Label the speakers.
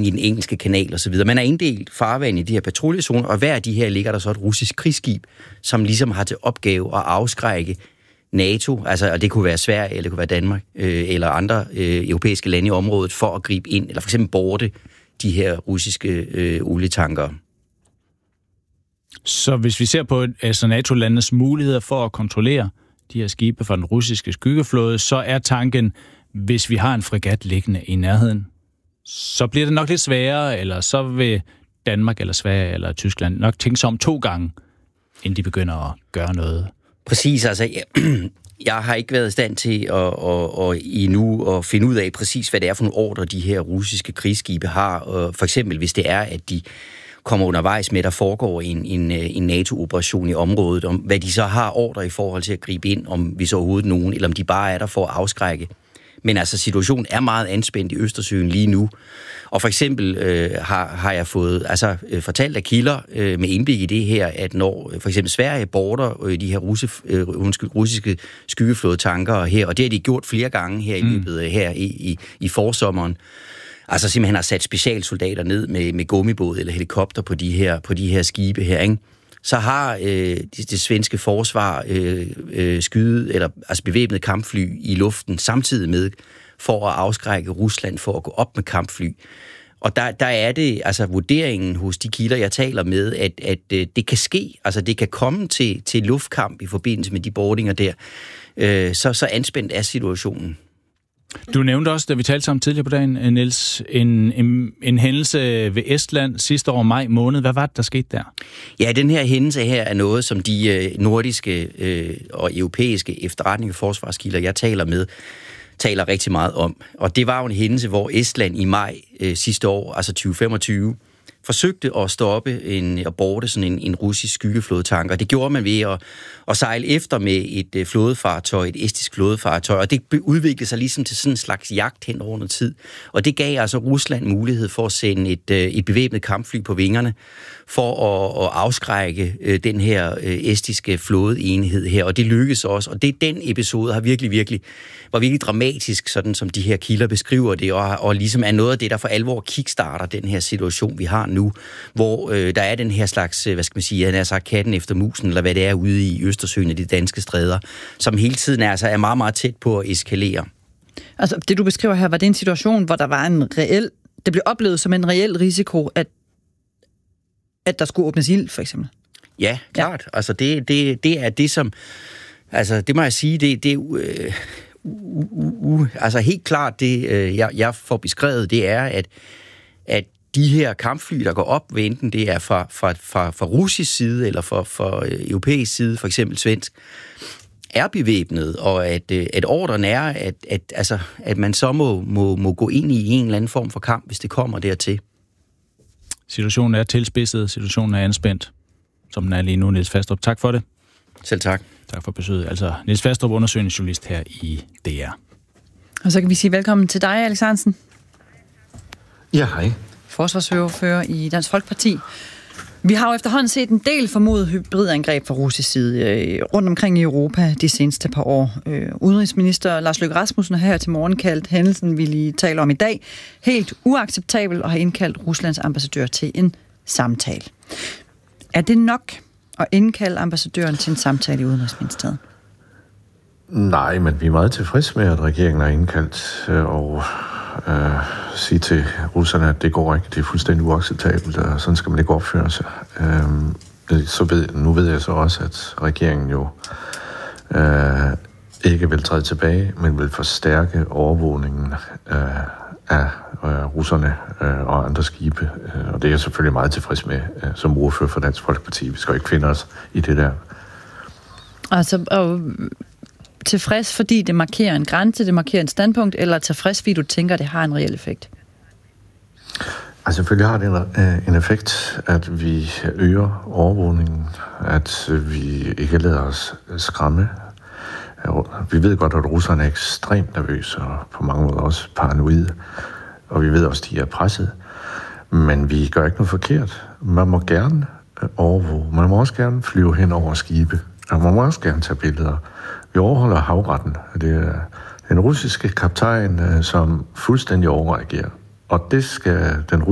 Speaker 1: ind i den engelske kanal osv. Man er inddelt farvand i de her patruljezoner, og hver af de her ligger der så et russisk krigsskib, som ligesom har til opgave at afskrække NATO, altså, og det kunne være Sverige, eller det kunne være Danmark, eller andre europæiske lande i området, for at gribe ind, eller for eksempel borte de her russiske olietanker.
Speaker 2: Så hvis vi ser på NATO-landenes muligheder for at kontrollere de her skibe fra den russiske skyggeflåde, så er tanken, hvis vi har en fregat liggende i nærheden, så bliver det nok lidt sværere, eller så vil Danmark eller Sverige eller Tyskland nok tænke sig om 2 gange, inden de begynder at gøre noget.
Speaker 1: Præcis, altså jeg har ikke været i stand til endnu at finde ud af præcis, hvad det er for nogle ordre, de her russiske krigsskibe har. Og for eksempel, hvis det er, at de kommer undervejs med, der foregår en NATO-operation i området, om hvad de så har ordre i forhold til at gribe ind, om vi så overhovedet nogen, eller om de bare er der for at afskrække. Men altså, situationen er meget anspændt i Østersøen lige nu. Og for eksempel har jeg fået fortalt af kilder med indblik i det her, at når for eksempel Sverige border de her russiske skyggeflådetanker her, og det har de gjort flere gange her i løbet af her i forsommeren, altså simpelthen har sat specialsoldater ned med gummibåd eller helikopter på de her skibe her, ikke? Så har det svenske forsvar bevæbnet kampfly i luften samtidig med for at afskrække Rusland for at gå op med kampfly. Og der er det altså vurderingen hos de kilder, jeg taler med, at det kan ske, altså det kan komme til luftkamp i forbindelse med de boardinger der. Så anspændt er situationen.
Speaker 2: Du nævnte også, da vi talte sammen tidligere på dagen, Niels, en hændelse ved Estland sidste år maj måned. Hvad var det, der skete der?
Speaker 1: Ja, den her hændelse her er noget, som de nordiske og europæiske efterretning- og forsvarskilder, jeg taler med, taler rigtig meget om. Og det var jo en hændelse, hvor Estland i maj sidste år, altså 2025, forsøgte at stoppe og borte sådan en russisk skyggeflådetanker. Det gjorde man ved at sejle efter med et flådefartøj, et estisk flådefartøj, og det udviklede sig ligesom til sådan en slags jagt hen over noget tid. Og det gav altså Rusland mulighed for at sende et bevæbnet kampfly på vingerne, for at afskrække den her estiske flådeenhed her, og det lykkedes også. Og den episode var virkelig dramatisk, sådan som de her kilder beskriver det, og ligesom er noget af det, der for alvor kickstarter den her situation, vi har nu, hvor der er den her slags, han har sagt katten efter musen, eller hvad det er ude i Østersøen af de danske stræder, som hele tiden er meget, meget tæt på at eskalere.
Speaker 3: Altså, det du beskriver her, var det en situation, hvor der var det blev oplevet som en reel risiko, at der skulle åbnes ild, for eksempel?
Speaker 1: Ja, klart. Ja. Altså, det er det, som... Altså, det må jeg sige, det altså helt klart, det jeg får beskrevet, det er, at de her kampfly, der går op, ved enten det er fra russisk side, eller fra europæisk side, for eksempel svensk, er bevæbnet, og at ordren er, at man så må gå ind i en eller anden form for kamp, hvis det kommer dertil.
Speaker 2: Situationen er tilspidset, situationen er anspændt, som den er lige nu. Niels Fastrup, tak for det.
Speaker 1: Selv tak.
Speaker 2: Tak for besøget. Altså, Niels Fastrup, undersøgende journalist her i DR.
Speaker 3: Og så kan vi sige velkommen til dig, Alex Ahrendtsen.
Speaker 4: Ja, hej.
Speaker 3: Forsvarsordfører i Dansk Folkeparti. Vi har jo efterhånden set en del formodet hybridangreb fra russisk side rundt omkring i Europa de seneste par år. Udenrigsminister Lars Løkke Rasmussen har her til morgen kaldt hændelsen, vi lige taler om i dag, helt uacceptabel og har indkaldt Ruslands ambassadør til en samtale. Er det nok at indkalde ambassadøren til en samtale i Udenrigsministeriet?
Speaker 4: Nej, men vi er meget tilfredse med, at regeringen har indkaldt og sige til russerne, at det går ikke, det er fuldstændig uacceptabelt, og sådan skal man ikke opføre sig. Nu ved jeg så også, at regeringen jo ikke vil træde tilbage, men vil forstærke overvågningen af russerne og andre skibe, og det er jeg selvfølgelig meget tilfreds med som ordfører for Dansk Folkeparti. Vi skal ikke finde os i det der.
Speaker 3: Altså, tilfreds, fordi det markerer en grænse, det markerer en standpunkt, eller tilfreds, fordi du tænker, det har en reel effekt?
Speaker 4: Altså selvfølgelig har det en effekt, at vi øger overvågningen, at vi ikke lader os skræmme. Vi ved godt, at russerne er ekstremt nervøse og på mange måder også paranoide, og vi ved også, at de er presset. Men vi gør ikke noget forkert. Man må gerne overvåge. Man må også gerne flyve hen over skibe, og man må også gerne tage billeder. Vi overholder havretten. Det er den russiske kaptajn, som fuldstændig overreagerer. Og det skal den